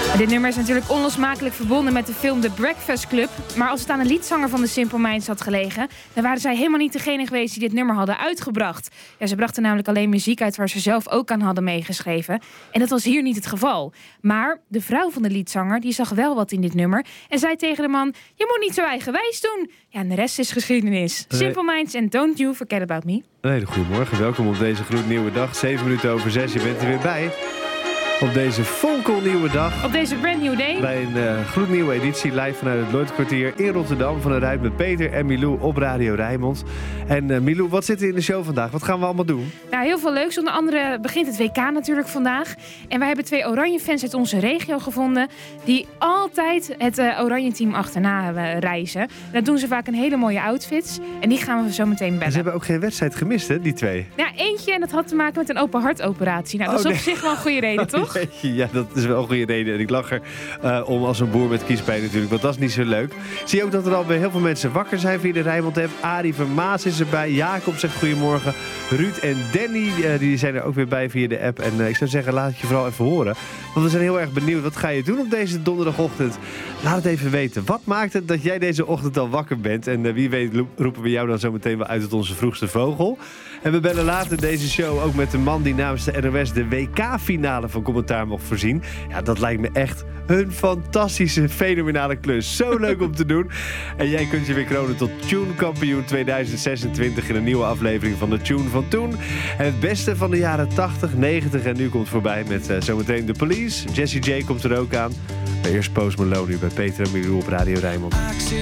Dit nummer is natuurlijk onlosmakelijk verbonden met de film The Breakfast Club. Maar als het aan een liedzanger van de Simple Minds had gelegen, dan waren zij helemaal niet degene geweest die dit nummer hadden uitgebracht. Ja, ze brachten namelijk alleen muziek uit waar ze zelf ook aan hadden meegeschreven. En dat was hier niet het geval. Maar de vrouw van de liedzanger die zag wel wat in dit nummer en zei tegen de man: je moet niet zo eigenwijs doen. Ja, en de rest is geschiedenis. Simple Minds en Don't You Forget About Me. Een hele goede morgen. Welkom op deze gloednieuwe dag. 7 minuten over 6. Je bent er weer bij. Op deze fonkelnieuwe dag. Op deze brand new day. Bij een gloednieuwe editie live vanuit het Lloydkwartier in Rotterdam. Van de Ruit met Peter en Milou op Radio Rijnmond. En Milou, wat zit er in de show vandaag? Wat gaan we allemaal doen? Nou, heel veel leuks. Onder andere begint het WK natuurlijk vandaag. En wij hebben 2 oranje fans uit onze regio gevonden die altijd het oranje team achterna reizen. Dat doen ze vaak in hele mooie outfits. En die gaan we zo meteen bellen. En ze hebben ook geen wedstrijd gemist, hè, die 2? Ja, eentje en dat had te maken met een open hartoperatie. Nou, dat is op zich wel een goede reden, toch? Ja, dat is wel een goede reden. En ik lach er om als een boer met kiespijn natuurlijk. Want dat is niet zo leuk. Zie je ook dat er al bij heel veel mensen wakker zijn via de Rijnmond-app. Arie Vermaas is erbij. Jacob zegt goedemorgen. Ruud en Danny die zijn er ook weer bij via de app. En ik zou zeggen, laat het je vooral even horen. Want we zijn heel erg benieuwd. Wat ga je doen op deze donderdagochtend? Laat het even weten. Wat maakt het dat jij deze ochtend al wakker bent? En wie weet roepen we jou dan zo meteen wel uit tot onze vroegste vogel. En we bellen later deze show ook met de man die namens de NOS de WK-finale van commentaar mocht voorzien. Ja, dat lijkt me echt een fantastische, fenomenale klus. Zo leuk om te doen. En jij kunt je weer kronen tot Tune-kampioen 2026 in een nieuwe aflevering van de Tune van toen. En het beste van de jaren 80, 90 en nu komt voorbij met zometeen The Police. Jessie J komt er ook aan. Maar eerst Post Malone nu bij Peter en Milou op Radio Rijnmond.